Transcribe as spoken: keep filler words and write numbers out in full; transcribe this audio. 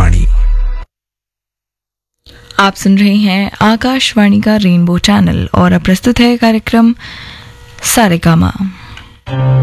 आकाशवाणी। आप सुन रहे हैं आकाशवाणी का रेनबो चैनल और अब प्रस्तुत है कार्यक्रम सारेगामा।